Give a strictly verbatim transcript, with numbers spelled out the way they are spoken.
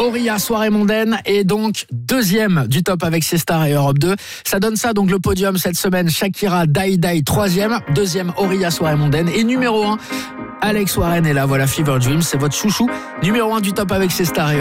Auria, soirée mondaine, et donc deuxième du top avec ses stars et Europe deux. Ça donne ça, donc le podium cette semaine, Shakira, Die Die, troisième. Deuxième, Auria, soirée mondaine. Et numéro un, Alex Warren est là, voilà, Fever Dreams, c'est votre chouchou. Numéro un du top avec ses stars et